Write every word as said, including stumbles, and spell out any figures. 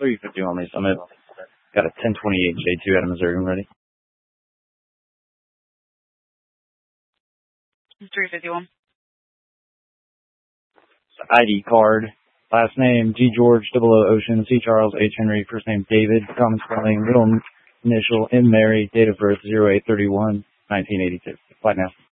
three fifty on me Summit. Got a ten twenty-eight J two out of Missouri. I'm ready. three fifty-one. I D card. Last name, G. George, double O Ocean, C. Charles, H. Henry. First name, David. Common spelling, middle initial, M. Mary. Date of birth, zero eight thirty-one nineteen eighty-two. Flight now.